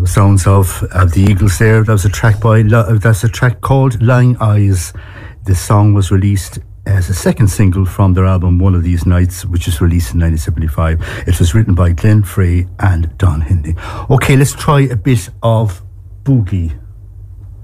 Sounds of the Eagles there. That's a track called Lying Eyes. The song was released as a second single from their album One of These Nights, which was released in 1975. It was written by Glenn Frey and Don Henley. Okay, let's try a bit of boogie.